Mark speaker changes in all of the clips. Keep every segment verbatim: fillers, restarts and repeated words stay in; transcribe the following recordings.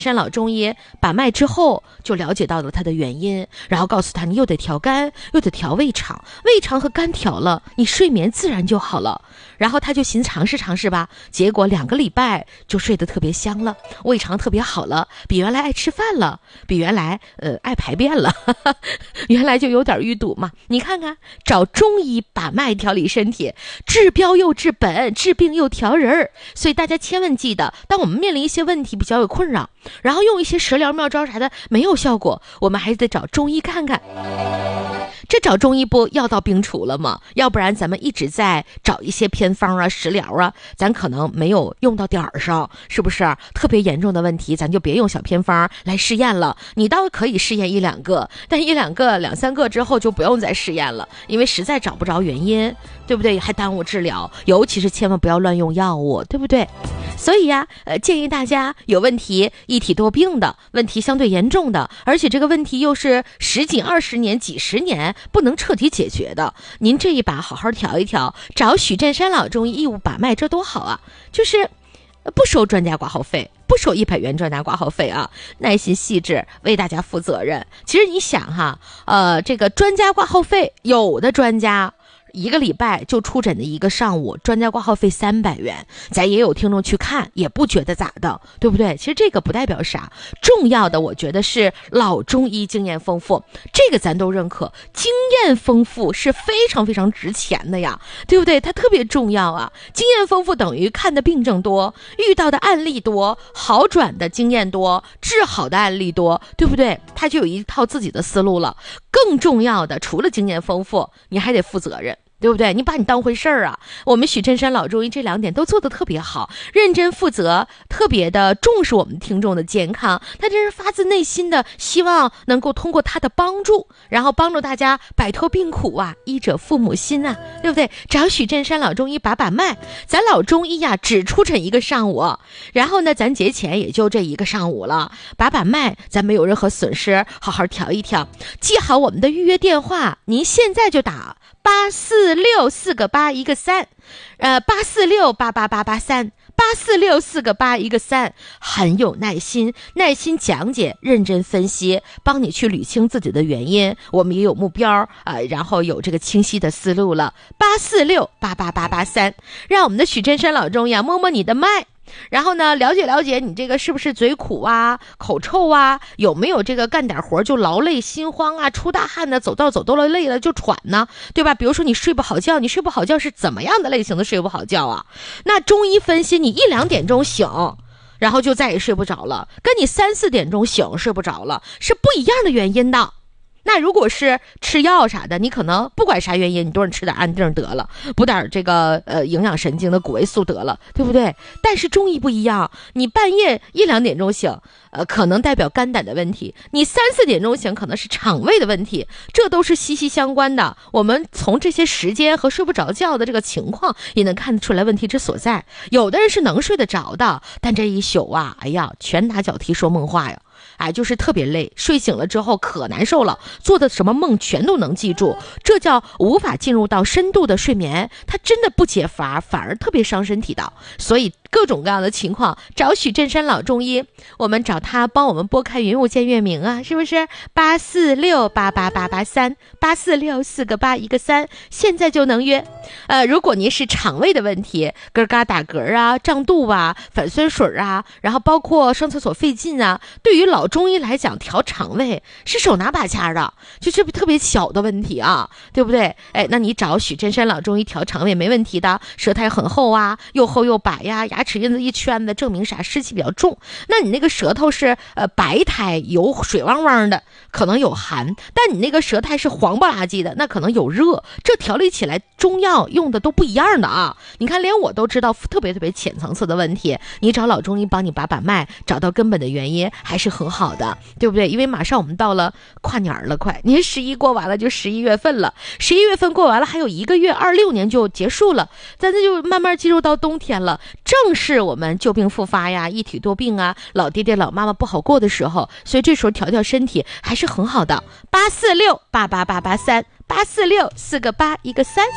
Speaker 1: 山老中医把脉之后就了解到了他的原因，然后告诉他你又得调肝又得调胃肠，胃肠和肝调了，你睡眠自然就好了。然后他就寻尝试尝试吧，结果两个礼拜就睡得特别香了，胃肠特别好了，比原来爱吃饭了，比原来呃爱排便了原来就有点淤堵嘛。你看看，找中医把脉调理身体，治标又治本，治病又调人儿。所以大家千万记得，当我们面临一些问题比较有困扰，然后用一些食疗妙招啥的没有效果，我们还是得找中医看看。这找中医不药到病除了吗？要不然咱们一直在找一些偏方啊食疗啊，咱可能没有用到点儿上，是不是？特别严重的问题咱就别用小偏方来试验了，你倒可以试验一两个，但一两个两三个之后就不用再试验了，因为实在找不着原因，对不对？还耽误治疗，尤其是千万不要乱用药物，对不对？所以呀、呃，建议大家有问题一体多病的问题相对严重的，而且这个问题又是十几二十年几十年不能彻底解决的，您这一把好好调一调，找许振山老中医义务把脉，这多好啊！就是不收专家挂号费，不收一百元专家挂号费啊，耐心细致，为大家负责任。其实你想哈，呃，这个专家挂号费，有的专家一个礼拜就出诊的一个上午，专家挂号费三百元，咱也有听众去看，也不觉得咋的，对不对？其实这个不代表啥，重要的我觉得是老中医经验丰富，这个咱都认可，经验丰富是非常非常值钱的呀，对不对？它特别重要啊，经验丰富等于看的病症多，遇到的案例多，好转的经验多，治好的案例多，对不对？他就有一套自己的思路了。更重要的，除了经验丰富，你还得负责任，对不对？你把你当回事儿啊！我们许振山老中医这两点都做得特别好，认真负责，特别的重视我们听众的健康。他真是发自内心的希望能够通过他的帮助，然后帮助大家摆脱病苦啊！医者父母心啊，对不对？找许振山老中医把把脉，咱老中医呀、啊、只出诊一个上午，然后呢，咱节前也就这一个上午了，把把脉，咱没有任何损失，好好调一调。记好我们的预约电话，您现在就打八四六四个八一个三，呃，八四六八八八八三，八四六四个八一个三，很有耐心，耐心讲解，认真分析，帮你去捋清自己的原因。我们也有目标，呃，然后有这个清晰的思路了。八四六八八八八三，让我们的许振山老中医摸摸你的脉。然后呢，了解了解你这个是不是嘴苦啊、口臭啊，有没有这个干点活就劳累心慌啊、出大汗呢，走道走到了累了就喘呢，对吧？比如说你睡不好觉，你睡不好觉是怎么样的类型的睡不好觉啊？那中医分析，你一两点钟醒，然后就再也睡不着了，跟你三四点钟醒睡不着了是不一样的原因的。那如果是吃药啥的，你可能不管啥原因，你都是吃点安定得了，补点这个呃营养神经的谷维素得了，对不对？但是中医不一样，你半夜一两点钟醒，呃，可能代表肝胆的问题；你三四点钟醒，可能是肠胃的问题，这都是息息相关的。我们从这些时间和睡不着觉的这个情况，也能看得出来问题之所在。有的人是能睡得着的，但这一宿啊，哎呀，拳打脚踢说梦话呀。哎，就是特别累，睡醒了之后可难受了，做的什么梦全都能记住，这叫无法进入到深度的睡眠，它真的不解乏，反而特别伤身体的。所以各种各样的情况，找许振山老中医，我们找他帮我们拨开云雾见月明啊，是不是？八四六八八八八三，八四六四个八一个三，现在就能约。呃，如果您是肠胃的问题，咯嘎打嗝啊、胀肚啊、反酸水啊，然后包括上厕所费劲啊，对于老中医来讲，调肠胃是手拿把掐的，就这特别小的问题啊，对不对？哎，那你找许振山老中医调肠胃没问题的，舌苔很厚啊，又厚又白呀，牙齿印子一圈的，证明啥？湿气比较重。那你那个舌头是呃白苔有水汪汪的，可能有寒，但你那个舌苔是黄不拉几的，那可能有热，这调理起来中药用的都不一样的啊。你看连我都知道特别特别浅层次的问题，你找老中医帮你把把脉，找到根本的原因还是很好的，对不对？因为马上我们到了跨年了，快，您十一过完了就十一月份了，十一月份过完了还有一个月，二六年就结束了，咱这就慢慢进入到冬天了，正是我们旧病复发呀、一体多病啊、老爹爹老妈妈不好过的时候，所以这时候调调身体还是很好的。八四六八八八八三，八四六四个八一个三。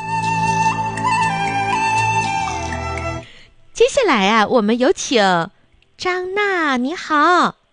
Speaker 1: 接下来啊，我们有请张娜，你好。